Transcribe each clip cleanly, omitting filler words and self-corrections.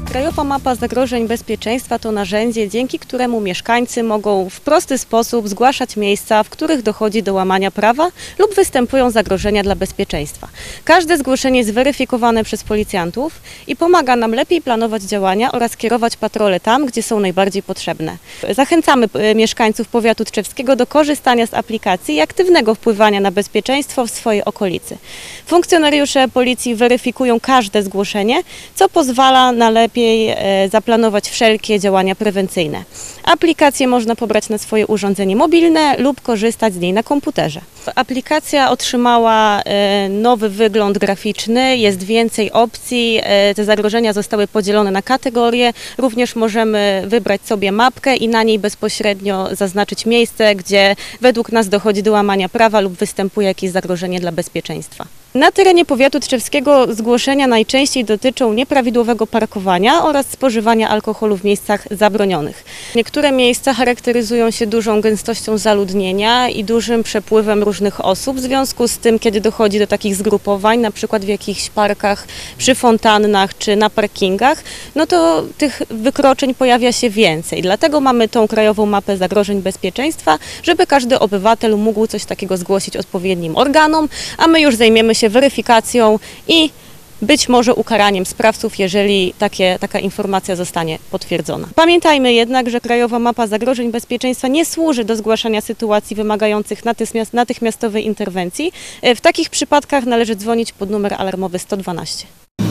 Krajowa Mapa Zagrożeń Bezpieczeństwa to narzędzie, dzięki któremu mieszkańcy mogą w prosty sposób zgłaszać miejsca, w których dochodzi do łamania prawa lub występują zagrożenia dla bezpieczeństwa. Każde zgłoszenie jest weryfikowane przez policjantów i pomaga nam lepiej planować działania oraz kierować patrole tam, gdzie są najbardziej potrzebne. Zachęcamy mieszkańców powiatu tczewskiego do korzystania z aplikacji i aktywnego wpływania na bezpieczeństwo w swojej okolicy. Funkcjonariusze policji weryfikują każde zgłoszenie, co pozwala na lepiej zaplanować wszelkie działania prewencyjne. Aplikację można pobrać na swoje urządzenie mobilne lub korzystać z niej na komputerze. Aplikacja otrzymała nowy wygląd graficzny, jest więcej opcji, te zagrożenia zostały podzielone na kategorie. Również możemy wybrać sobie mapkę i na niej bezpośrednio zaznaczyć miejsce, gdzie według nas dochodzi do łamania prawa lub występuje jakieś zagrożenie dla bezpieczeństwa. Na terenie powiatu tczewskiego zgłoszenia najczęściej dotyczą nieprawidłowego parkowania oraz spożywania alkoholu w miejscach zabronionych. Niektóre miejsca charakteryzują się dużą gęstością zaludnienia i dużym przepływem różnych osób. W związku z tym, kiedy dochodzi do takich zgrupowań, na przykład w jakichś parkach, przy fontannach czy na parkingach, no to tych wykroczeń pojawia się więcej. Dlatego mamy tą Krajową Mapę Zagrożeń Bezpieczeństwa, żeby każdy obywatel mógł coś takiego zgłosić odpowiednim organom, a my już zajmiemy się weryfikacją i być może ukaraniem sprawców, jeżeli taka informacja zostanie potwierdzona. Pamiętajmy jednak, że Krajowa Mapa Zagrożeń Bezpieczeństwa nie służy do zgłaszania sytuacji wymagających natychmiastowej interwencji. W takich przypadkach należy dzwonić pod numer alarmowy 112.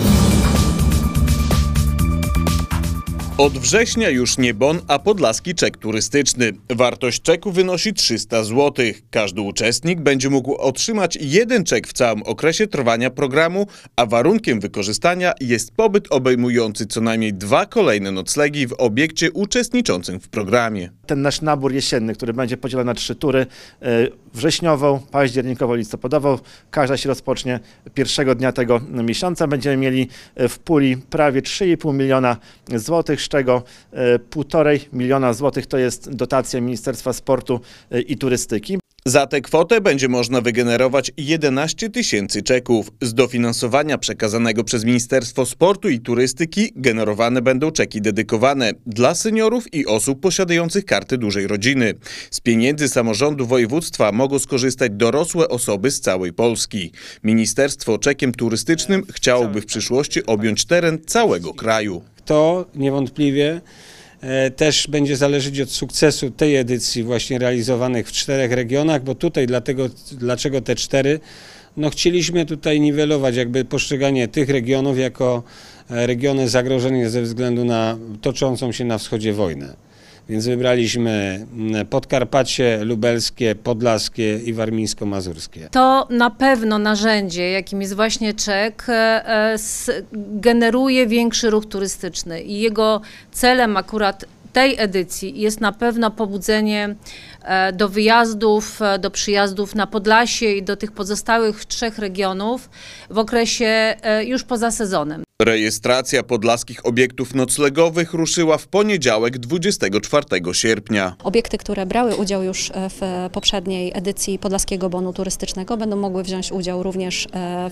Od września już nie bon, a podlaski czek turystyczny. Wartość czeku wynosi 300 zł. Każdy uczestnik będzie mógł otrzymać jeden czek w całym okresie trwania programu, a warunkiem wykorzystania jest pobyt obejmujący co najmniej 2 kolejne noclegi w obiekcie uczestniczącym w programie. Ten nasz nabór jesienny, który będzie podzielony na 3 tury, wrześniową, październikową, listopadową. Każda się rozpocznie pierwszego dnia tego miesiąca. Będziemy mieli w puli prawie 3,5 miliona złotych, z czego 1,5 miliona złotych to jest dotacja Ministerstwa Sportu i Turystyki. Za tę kwotę będzie można wygenerować 11 tysięcy czeków. Z dofinansowania przekazanego przez Ministerstwo Sportu i Turystyki generowane będą czeki dedykowane dla seniorów i osób posiadających karty dużej rodziny. Z pieniędzy samorządu województwa mogą skorzystać dorosłe osoby z całej Polski. Ministerstwo czekiem turystycznym chciałoby w przyszłości objąć teren całego kraju. To niewątpliwie też będzie zależeć od sukcesu tej edycji właśnie realizowanych w 4 regionach, bo tutaj dlaczego te 4? No chcieliśmy tutaj niwelować jakby postrzeganie tych regionów jako regiony zagrożone ze względu na toczącą się na wschodzie wojnę. Więc wybraliśmy Podkarpacie, Lubelskie, Podlaskie i Warmińsko-Mazurskie. To na pewno narzędzie, jakim jest właśnie czek, generuje większy ruch turystyczny i jego celem akurat tej edycji jest na pewno pobudzenie do wyjazdów, do przyjazdów na Podlasie i do tych pozostałych 3 regionów w okresie już poza sezonem. Rejestracja podlaskich obiektów noclegowych ruszyła w poniedziałek 24 sierpnia. Obiekty, które brały udział już w poprzedniej edycji Podlaskiego Bonu Turystycznego, będą mogły wziąć udział również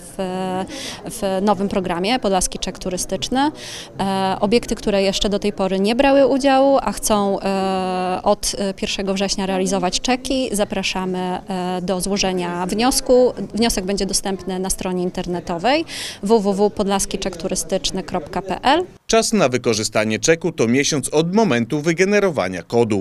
w nowym programie Podlaski Czek Turystyczny. Obiekty, które jeszcze do tej pory nie brały udziału, a chcą od 1 września realizować czeki, zapraszamy do złożenia wniosku. Wniosek będzie dostępny na stronie internetowej www.podlaskiczekturystyczny.pl. Czas na wykorzystanie czeku to miesiąc od momentu wygenerowania kodu.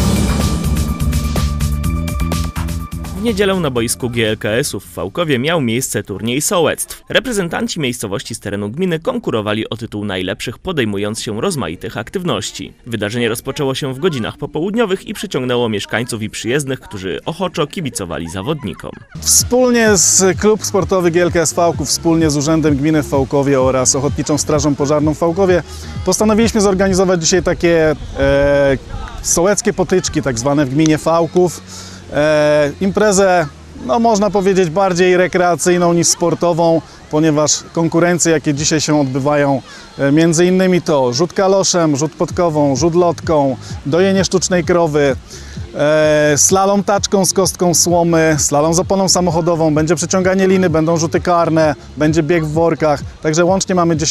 W niedzielę na boisku GLKS-u w Fałkowie miał miejsce turniej sołectw. Reprezentanci miejscowości z terenu gminy konkurowali o tytuł najlepszych, podejmując się rozmaitych aktywności. Wydarzenie rozpoczęło się w godzinach popołudniowych i przyciągnęło mieszkańców i przyjezdnych, którzy ochoczo kibicowali zawodnikom. Wspólnie z Klub Sportowy GLKS Fałków, wspólnie z Urzędem Gminy w Fałkowie oraz Ochotniczą Strażą Pożarną w Fałkowie postanowiliśmy zorganizować dzisiaj takie sołeckie potyczki, tak zwane w gminie Fałków. Imprezę, no można powiedzieć, bardziej rekreacyjną niż sportową, ponieważ konkurencje, jakie dzisiaj się odbywają, między innymi to rzut kaloszem, rzut podkową, rzut lotką, dojenie sztucznej krowy, slalom taczką z kostką słomy, slalom z oponą samochodową, będzie przeciąganie liny, będą rzuty karne, będzie bieg w workach, także łącznie mamy 10